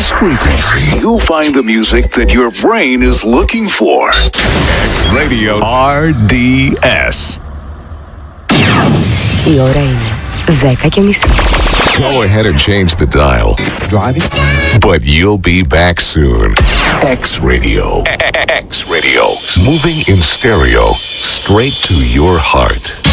this frequency, you'll find the music that your brain is looking for. X Radio RDS. Η ώρα είναι 10:30. Go ahead and change the dial. Driving? But you'll be back soon. X Radio. X Radio. Moving in stereo straight to your heart.